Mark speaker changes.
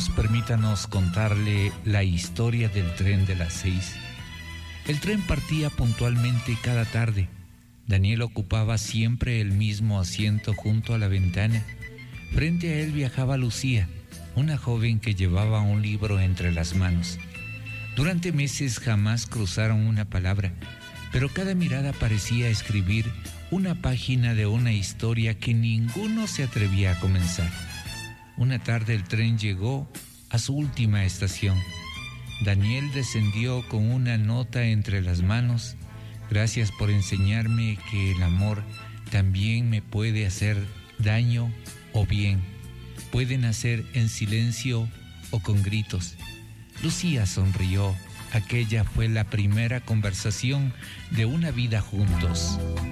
Speaker 1: amigos, permítanos contarle la historia del tren de las 6. El tren partía puntualmente cada tarde. Daniel ocupaba siempre el mismo asiento junto a la ventana. Frente a él viajaba Lucía, una joven que llevaba un libro entre las manos. Durante meses jamás cruzaron una palabra, pero cada mirada parecía escribir una página de una historia que ninguno se atrevía a comenzar. Una tarde el tren llegó a su última estación. Daniel descendió con una nota entre las manos. Gracias por enseñarme que el amor también me puede hacer daño o bien. Puede nacer en silencio o con gritos. Lucía sonrió. Aquella fue la primera conversación de una vida juntos.